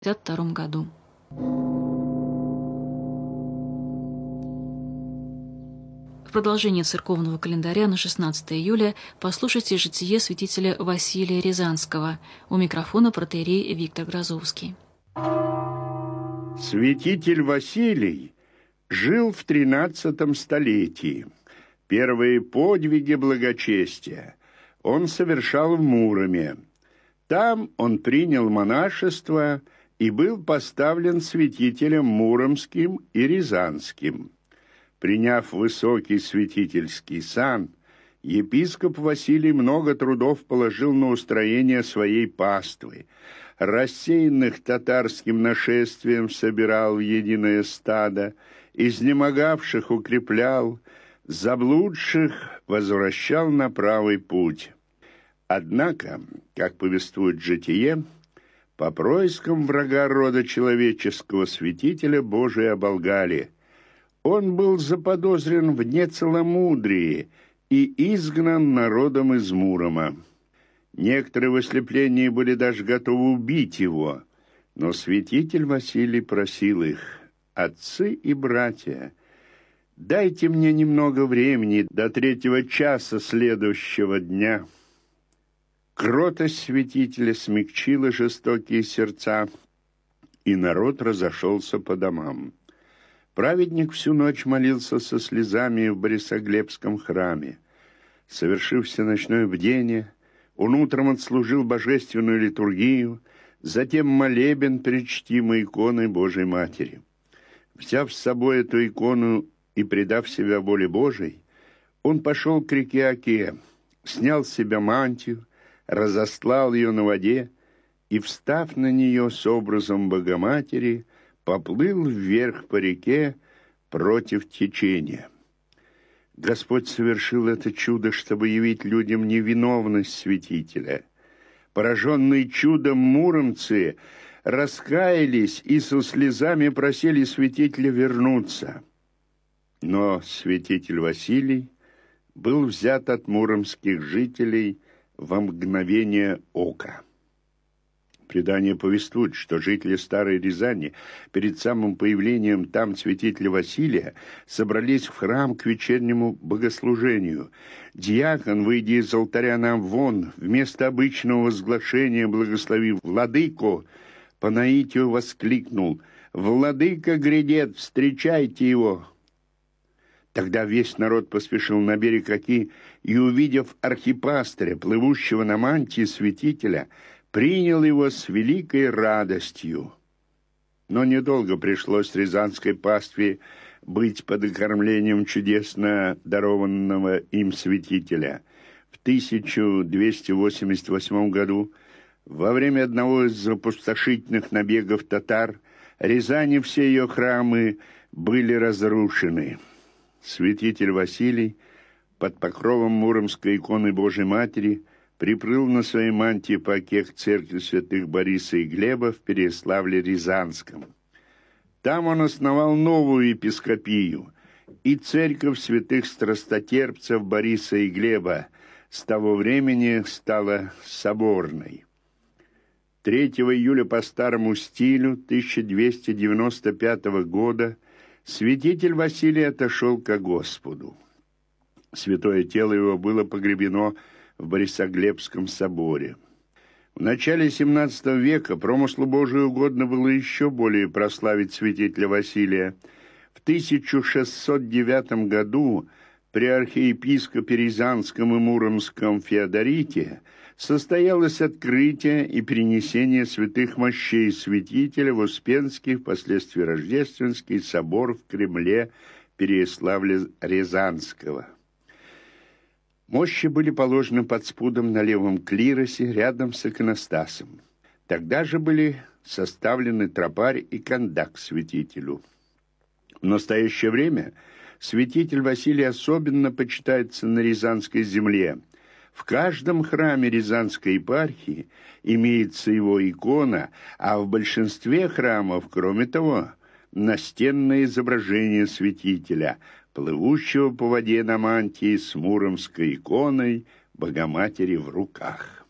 1952 году. В продолжение церковного календаря на 16 июля послушайте житие святителя Василия Рязанского. У микрофона протоиерей Виктор Грозовский. Святитель Василий жил в 13 столетии. Первые подвиги благочестия он совершал в Муроме. Там он принял монашество и был поставлен святителем Муромским и Рязанским. Приняв высокий святительский сан, епископ Василий много трудов положил на устроение своей паствы. Рассеянных татарским нашествием собирал в единое стадо, изнемогавших укреплял, заблудших возвращал на правый путь. Однако, как повествует житие, по проискам врага рода человеческого святителя Божия оболгали. Он был заподозрен в нецеломудрии и изгнан народом из Мурома. Некоторые в ослеплении были даже готовы убить его, но святитель Василий просил их: «Отцы и братья, дайте мне немного времени до 3 часа следующего дня». Кротость святителя смягчила жестокие сердца, и народ разошелся по домам. Праведник всю ночь молился со слезами в Борисоглебском храме. Совершив всеночное бдение, он утром отслужил божественную литургию, затем молебен перед чтимой иконой Божией Матери. Взяв с собой эту икону и предав себя воле Божией, он пошел к реке Оке, снял с себя мантию, разостлал ее на воде и, встав на нее с образом Богоматери, поплыл вверх по реке против течения. Господь совершил это чудо, чтобы явить людям невиновность святителя. Пораженные чудом муромцы раскаялись и со слезами просили святителя вернуться. Но святитель Василий был взят от муромских жителей во мгновение ока. Предание повествует, что жители Старой Рязани перед самым появлением там святителя Василия собрались в храм к вечернему богослужению. Диакон, выйдя из алтаря на вон, вместо обычного возглашения, благословив владыку, по наитию воскликнул: «Владыка грядет, встречайте его!» Тогда весь народ поспешил на берег Оки и, увидев архипастыря, плывущего на мантии святителя, принял его с великой радостью. Но недолго пришлось рязанской пастве быть под окормлением чудесно дарованного им святителя. В 1288 году, во время одного из опустошительных набегов татар, Рязани все ее храмы были разрушены. Святитель Василий под покровом Муромской иконы Божией Матери приплыл на своей мантии по Оке к церкви святых Бориса и Глеба в Переяславле-Рязанском. Там он основал новую епископию, и церковь святых страстотерпцев Бориса и Глеба с того времени стала соборной. 3 июля по старому стилю 1295 года святитель Василий отошел ко Господу. Святое тело его было погребено в Борисоглебском соборе. В начале XVII века промыслу Божию угодно было еще более прославить святителя Василия. В 1609 году при архиепископе Рязанском и Муромском Феодорите состоялось открытие и перенесение святых мощей святителя в Успенский, впоследствии Рождественский собор в Кремле Переяславля-Рязанского. Мощи были положены под спудом на левом клиросе рядом с иконостасом. Тогда же были составлены тропарь и кондак святителю. В настоящее время святитель Василий особенно почитается на Рязанской земле. В каждом храме Рязанской епархии имеется его икона, а в большинстве храмов, кроме того, настенное изображение святителя, плывущего по воде на мантии с муромской иконой Богоматери в руках.